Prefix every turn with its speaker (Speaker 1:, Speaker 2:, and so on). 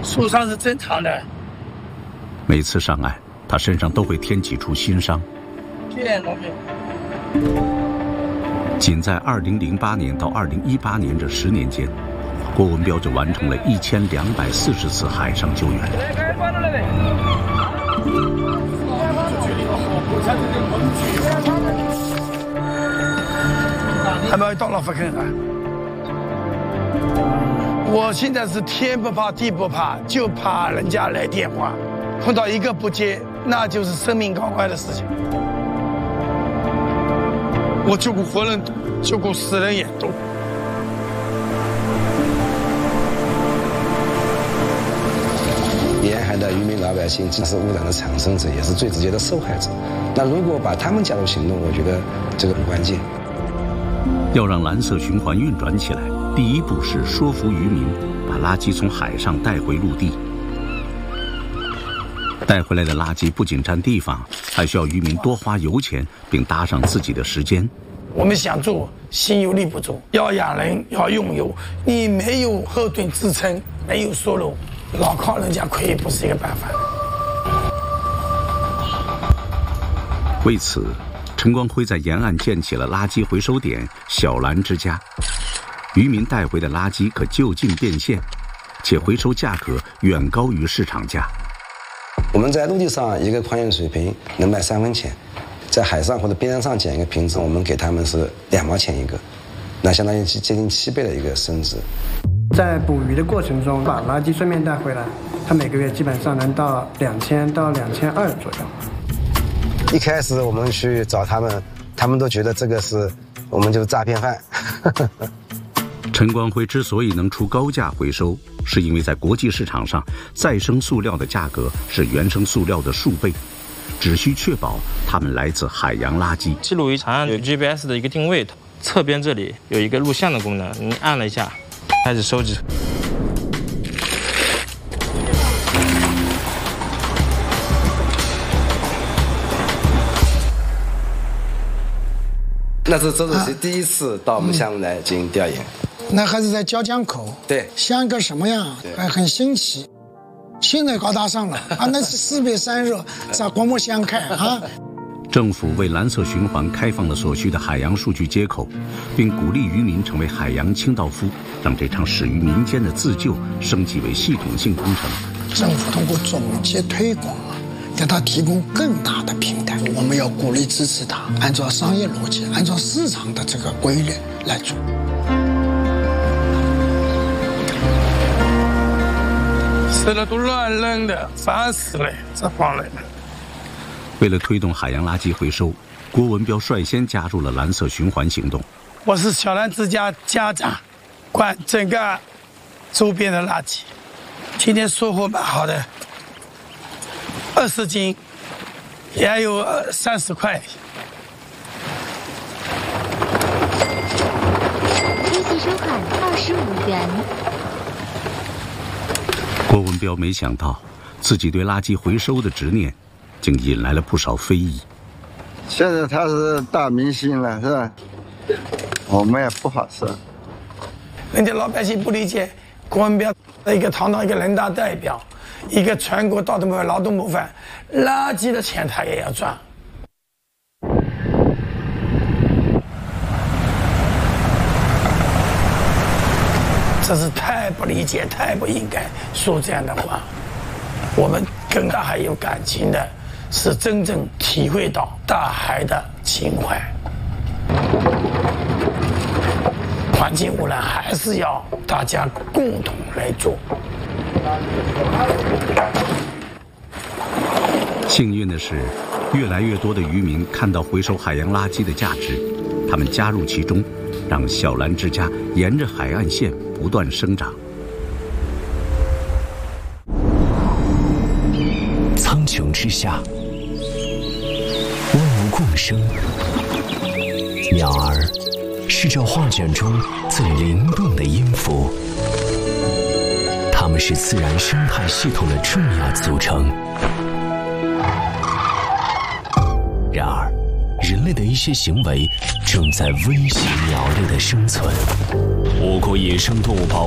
Speaker 1: 受伤是正常的。
Speaker 2: 每次上岸，他身上都会添几处新伤。仅在2008年到2018年这10年间，郭文彪就完成了1240次海上救援。
Speaker 1: 还没有到了福肯啊！我现在是天不怕地不怕，就怕人家来电话，碰到一个不接，那就是生命搞怪的事情。我救过活人多，救过死人也多。
Speaker 3: 沿海的渔民老百姓既是污染的产生者，也是最直接的受害者。那如果把他们加入行动，我觉得这个很关键。
Speaker 2: 要让蓝色循环运转起来，第一步是说服渔民把垃圾从海上带回陆地。带回来的垃圾不仅占地方，还需要渔民多花油钱，并搭上自己的时间。
Speaker 1: 我们想做，心有力不足，要养人，要用油，你没有后盾支撑，没有收入，老靠人家亏不是一个办法。
Speaker 2: 为此，陈光辉在沿岸建起了垃圾回收点小蓝之家，渔民带回的垃圾可就近变现，且回收价格远高于市场价。
Speaker 3: 我们在陆地上一个矿泉水瓶能卖3分钱，在海上或者边上捡一个瓶子，我们给他们是2毛钱一个，那相当于接近7倍的一个升值。
Speaker 4: 在捕鱼的过程中，把垃圾顺便带回来，他每个月基本上能到2000到2200左右。
Speaker 3: 一开始我们去找他们，他们都觉得这个是我们就是诈骗犯。
Speaker 2: 陈光辉之所以能出高价回收，是因为在国际市场上，再生塑料的价格是原生塑料的数倍，只需确保它们来自海洋垃圾。
Speaker 5: 记录仪上有 GPS 的一个定位，侧边这里有一个录像的功能，你按了一下，开始收集。
Speaker 3: 那是周主席第一次到我们项目来进行调研。
Speaker 6: 那还是在椒江口，
Speaker 3: 对，
Speaker 6: 像个什么样，还很新奇。现在高大上了啊，那是4倍散热，咋刮目相看啊！
Speaker 2: 政府为蓝色循环开放了所需的海洋数据接口，并鼓励渔民成为海洋清道夫，让这场始于民间的自救升级为系统性工程。
Speaker 6: 政府通过总结推广，给他提供更大的平台。我们要鼓励支持他，按照商业逻辑，按照市场的这个规律来做。
Speaker 1: 吃了都乱扔的，烦死了，这帮人。
Speaker 2: 为了推动海洋垃圾回收，郭文彪率先加入了蓝色循环行动。
Speaker 1: 我是小蓝之家家长，管整个周边的垃圾。今天收获蛮好的，20斤，也有30块。
Speaker 7: 立即收款25元。
Speaker 2: 郭文彪没想到，自己对垃圾回收的执念，竟引来了不少非议。
Speaker 8: 现在他是大明星了，是吧？我们也不好说。
Speaker 1: 人家老百姓不理解，郭文彪一个堂堂一个人大代表，一个全国劳动模范，垃圾的钱他也要赚。这是太不理解，太不应该说这样的话。我们跟大海有感情的，是真正体会到大海的情怀。环境污染还是要大家共同来做。
Speaker 2: 幸运的是，越来越多的渔民看到回收海洋垃圾的价值，他们加入其中，让小蓝之家沿着海岸线不断生长。
Speaker 9: 苍穹之下，万物共生，鸟儿是这画卷中最灵动的音符，它们是自然生态系统的重要组成。然而，人类的一些行为正在威胁鸟类的生存。我国野生动物保